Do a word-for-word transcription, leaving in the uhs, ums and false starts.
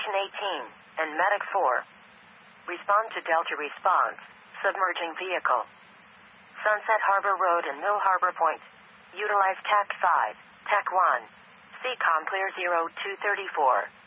Station eighteen, and Medic four. Respond to Delta response. Submerging vehicle. Sunset Harbor Road and Mill Harbor Point. Utilize T A C five, T A C one. C COM clear zero two three four.